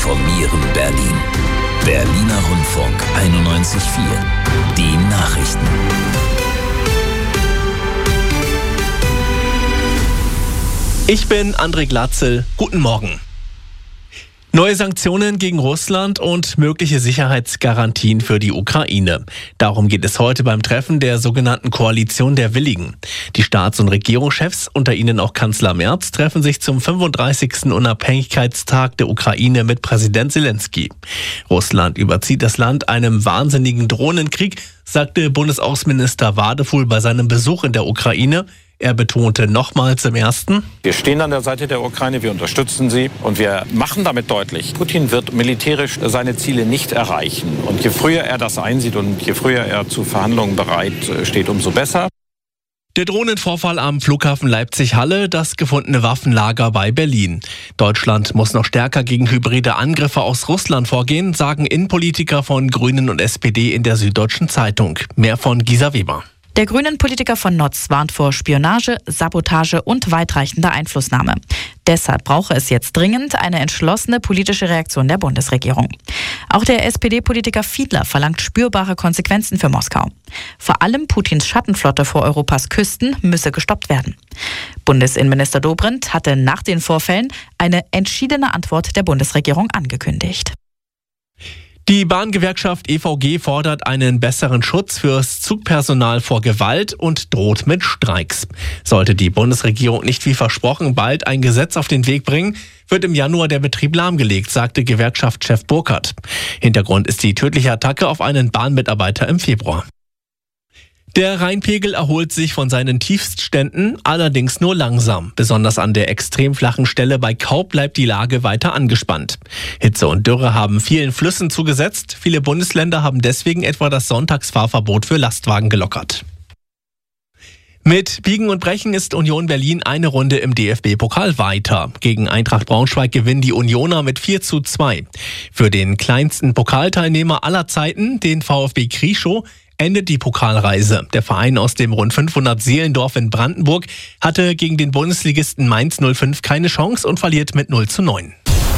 informieren Berlin. Berliner Rundfunk 91.4. Die Nachrichten. Ich bin André Glatzel. Guten Morgen. Neue Sanktionen gegen Russland und mögliche Sicherheitsgarantien für die Ukraine. Darum geht es heute beim Treffen der sogenannten Koalition der Willigen. Die Staats- und Regierungschefs, unter ihnen auch Kanzler Merz, treffen sich zum 35. Unabhängigkeitstag der Ukraine mit Präsident Zelensky. Russland überzieht das Land einem wahnsinnigen Drohnenkrieg, sagte Bundesaußenminister Wadefuhl bei seinem Besuch in der Ukraine. Er betonte nochmals im ersten: Wir stehen an der Seite der Ukraine, wir unterstützen sie und wir machen damit deutlich, Putin wird militärisch seine Ziele nicht erreichen. Und je früher er das einsieht und je früher er zu Verhandlungen bereit steht, umso besser. Der Drohnenvorfall am Flughafen Leipzig-Halle, das gefundene Waffenlager bei Berlin. Deutschland muss noch stärker gegen hybride Angriffe aus Russland vorgehen, sagen Innenpolitiker von Grünen und SPD in der Süddeutschen Zeitung. Mehr von Gisa Weber. Der Grünen-Politiker von Notz warnt vor Spionage, Sabotage und weitreichender Einflussnahme. Deshalb brauche es jetzt dringend eine entschlossene politische Reaktion der Bundesregierung. Auch der SPD-Politiker Fiedler verlangt spürbare Konsequenzen für Moskau. Vor allem Putins Schattenflotte vor Europas Küsten müsse gestoppt werden. Bundesinnenminister Dobrindt hatte nach den Vorfällen eine entschiedene Antwort der Bundesregierung angekündigt. Die Bahngewerkschaft EVG fordert einen besseren Schutz fürs Zugpersonal vor Gewalt und droht mit Streiks. Sollte die Bundesregierung nicht wie versprochen bald ein Gesetz auf den Weg bringen, wird im Januar der Betrieb lahmgelegt, sagte Gewerkschaftschef Burkhardt. Hintergrund ist die tödliche Attacke auf einen Bahnmitarbeiter im Februar. Der Rheinpegel erholt sich von seinen Tiefstständen, allerdings nur langsam. Besonders an der extrem flachen Stelle bei Kaub bleibt die Lage weiter angespannt. Hitze und Dürre haben vielen Flüssen zugesetzt. Viele Bundesländer haben deswegen etwa das Sonntagsfahrverbot für Lastwagen gelockert. Mit Biegen und Brechen ist Union Berlin eine Runde im DFB-Pokal weiter. Gegen Eintracht Braunschweig gewinnen die Unioner mit 4:2. Für den kleinsten Pokalteilnehmer aller Zeiten, den VfB Krieschow, endet die Pokalreise. Der Verein aus dem rund 500 Seelendorf in Brandenburg hatte gegen den Bundesligisten Mainz 05 keine Chance und verliert mit 0:9.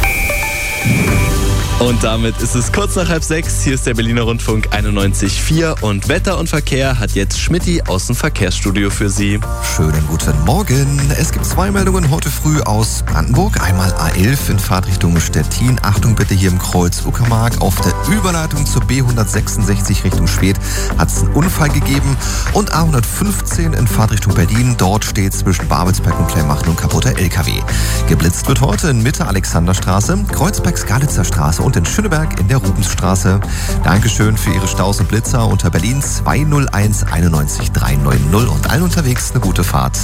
Und damit ist es kurz nach 5:30. Hier ist der Berliner Rundfunk 91.4 und Wetter und Verkehr hat jetzt Schmitty aus dem Verkehrsstudio für Sie. Schönen guten Morgen. Es gibt 2 Meldungen heute früh aus Brandenburg. Einmal A11 in Fahrtrichtung Stettin. Achtung bitte hier im Kreuz Uckermark. Auf der Überleitung zur B166 Richtung Schwedt hat es einen Unfall gegeben. Und A115 in Fahrtrichtung Berlin. Dort steht zwischen Babelsberg und Kleinmachen und kaputter LKW. Geblitzt wird heute in Mitte Alexanderstraße, Kreuzberg-Skalitzer Straße und in Schöneberg in der Rubensstraße. Dankeschön für Ihre Staus und Blitzer unter Berlin 201 91 390 und allen unterwegs eine gute Fahrt.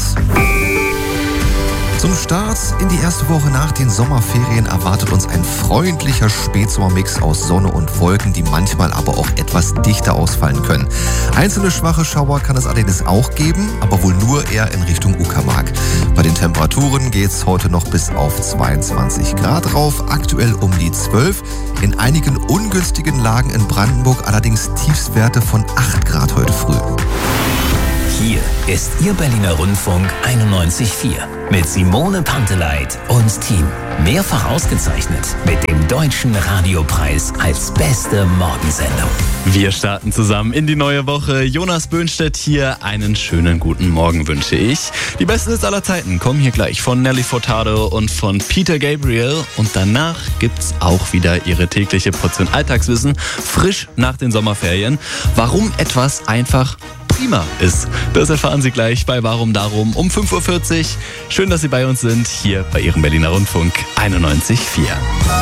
Zum Start in die erste Woche nach den Sommerferien erwartet uns ein freundlicher Spätsommermix aus Sonne und Wolken, die manchmal aber auch etwas dichter ausfallen können. Einzelne schwache Schauer kann es allerdings auch geben, aber wohl nur eher in Richtung Uckermark. Bei den Temperaturen geht es heute noch bis auf 22 Grad rauf, aktuell um die 12. In einigen ungünstigen Lagen in Brandenburg allerdings Tiefstwerte von 8 Grad heute früh. Hier ist Ihr Berliner Rundfunk 91.4 mit Simone Panteleit und Team. Mehrfach ausgezeichnet mit dem Deutschen Radiopreis als beste Morgensendung. Wir starten zusammen in die neue Woche. Jonas Böhnstedt hier. Einen schönen guten Morgen wünsche ich. Die besten Hits aller Zeiten kommen hier gleich von Nelly Furtado und von Peter Gabriel. Und danach gibt's auch wieder Ihre tägliche Portion Alltagswissen, frisch nach den Sommerferien. Warum etwas einfach prima ist. Das erfahren Sie gleich bei Warum Darum um 5:40 Uhr. Schön, dass Sie bei uns sind, hier bei Ihrem Berliner Rundfunk 91.4.